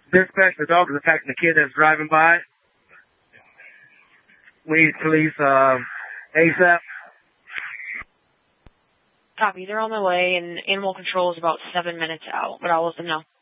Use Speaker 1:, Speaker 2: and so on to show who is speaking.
Speaker 1: Dispatch, the dog is attacking the kid that's driving by. We need police ASAP.
Speaker 2: Copy. They're on their way, and animal control is about 7 minutes out, but I'll let them know.